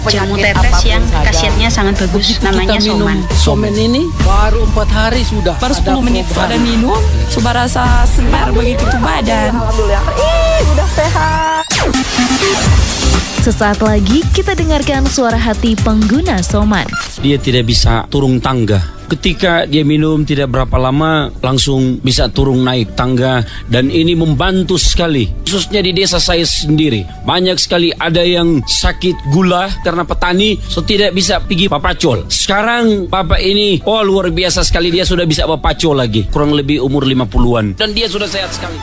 jamu tetes yang khasiatnya sangat bagus, namanya Soman. Soman ini baru 4 hari sudah. Baru 10 menit sudah minum, sudah rasa segar begitu tuh badan. Alhamdulillah, udah sehat. Sesaat lagi kita dengarkan suara hati pengguna Soman. Dia tidak bisa turun tangga. Ketika dia minum tidak berapa lama langsung bisa turun naik tangga, dan ini membantu sekali. Khususnya di desa saya sendiri, banyak sekali ada yang sakit gula karena petani, so tidak bisa pergi papacol. Sekarang bapak ini, luar biasa sekali, dia sudah bisa papacol lagi. Kurang lebih umur 50-an dan dia sudah sehat sekali.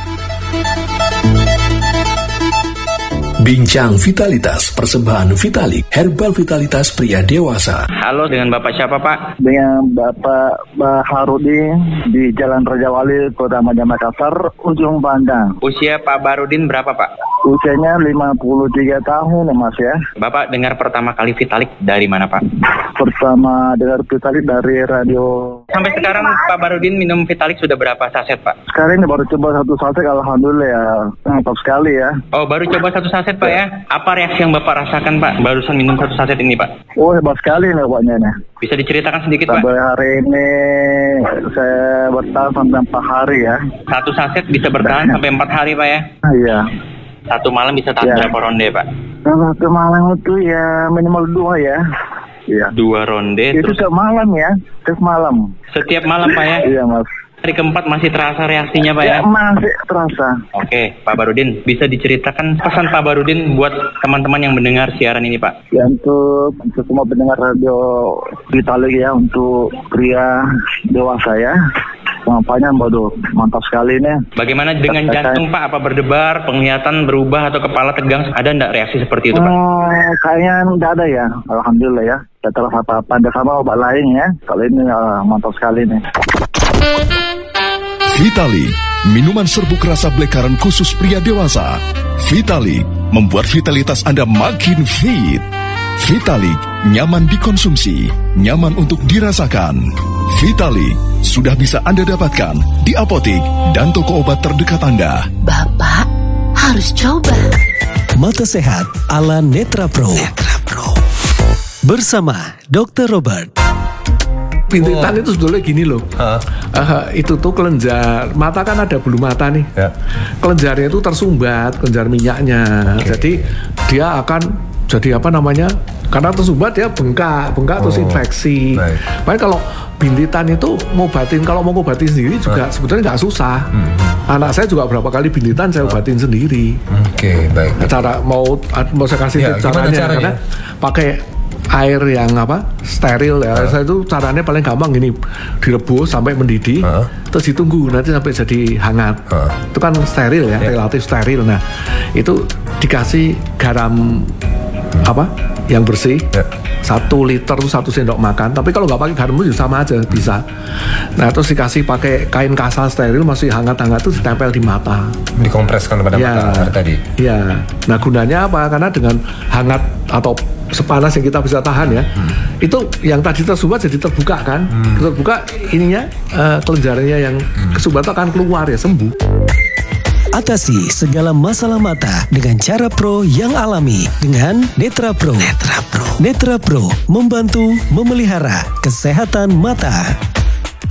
Bincang Vitalitas, persembahan Vitalik, herbal vitalitas pria dewasa. Halo, dengan Bapak siapa, Pak? Dengan Bapak Baharudin di Jalan Raja Wali, Kota Makassar, Ujung Pandang. Usia Pak Baharudin berapa, Pak? Usianya 53 tahun ya, Mas ya. Bapak dengar pertama kali Vitalik dari mana, Pak? Pertama dengar Vitalik dari radio. Sampai sekarang Pak Baharudin minum Vitalik sudah berapa saset, Pak? Sekarang ini baru coba 1 saset, alhamdulillah ya. Mantap sekali ya. Oh, baru coba 1 saset, Pak ya? Apa reaksi yang Bapak rasakan, Pak, barusan minum 1 saset ini, Pak? Oh, hebat sekali nih pokoknya nih. Bisa diceritakan sedikit, Pak? Sampai hari ini saya bertahan sampai 4 hari ya. 1 saset bisa bertahan sampai 4 hari, Pak ya? Iya. 1 malam bisa tahan berapa ronde, Pak? 1 malam itu ya minimal 2 ya. Iya. 2 ronde. Itu setiap malam ya, setiap malam. Setiap malam, Pak ya? Iya, Mas. Hari keempat masih terasa reaksinya, Pak ya? Masih terasa. Oke, Pak Baharudin, bisa diceritakan pesan Pak Baharudin buat teman-teman yang mendengar siaran ini, Pak? Ya, untuk semua pendengar radio Vitalik ya, untuk pria dewasa ya. Pengampanya, waduh, mantap sekali nih. Bagaimana dengan jantung, Pak? Apa berdebar, penglihatan berubah, atau kepala tegang? Ada enggak reaksi seperti itu, Pak? Kayaknya enggak ada ya, alhamdulillah ya. Tidak terasa apa-apa, ada sama obat lain ya. Kalau ini mantap sekali nih. Vitali, minuman serbuk rasa blekaran khusus pria dewasa. Vitali, membuat vitalitas Anda makin fit. Vitali, nyaman dikonsumsi, nyaman untuk dirasakan. Vitali, sudah bisa Anda dapatkan di apotik dan toko obat terdekat Anda. Bapak harus coba. Mata sehat ala Netra Pro. Bersama Dr. Robert. Bintitan itu sebetulnya gini loh. Itu tuh kelenjar mata, kan ada bulu mata nih. Kelenjarnya itu tersumbat, kelenjar minyaknya. Jadi dia akan jadi apa namanya? Karena tersumbat dia bengkak terus infeksi. Makanya kalau bintitan itu kalau mau ngobatin sendiri juga sebetulnya nggak susah. Anak saya juga berapa kali bintitan saya obatin sendiri. Oke, baik. Cara mau saya kasih caranya karena pakai air yang steril ya. Saya itu caranya paling gampang gini, direbus sampai mendidih, terus ditunggu nanti sampai jadi hangat. Itu kan steril ya, relatif steril. Nah, itu dikasih garam yang bersih, 1 liter tuh 1 sendok makan. Tapi kalau nggak pakai garam itu sama aja bisa. Nah, terus dikasih pakai kain kasal steril masih hangat-hangat tuh ditempel di mata. Dikompreskan pada mata tadi. Iya. Nah, gunanya apa? Karena dengan hangat atau sepanas yang kita bisa tahan ya, itu yang tadi tersumbat jadi terbuka kan, terbuka ininya kelenjarnya yang kesumbat akan keluar ya, sembuh. Atasi segala masalah mata dengan cara pro yang alami dengan Netra Pro. Netra Pro membantu memelihara kesehatan mata.